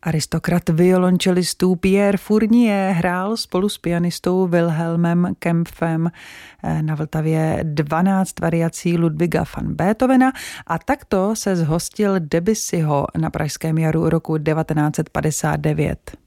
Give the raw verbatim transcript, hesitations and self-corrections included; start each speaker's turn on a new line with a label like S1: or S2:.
S1: Aristokrat violončelistů Pierre Fournier hrál spolu s pianistou Wilhelmem Kempfem na Vltavě dvanáct variací Ludwiga van Beethovena a takto se zhostil Debussyho na Pražském jaru roku devatenáct set padesát devět.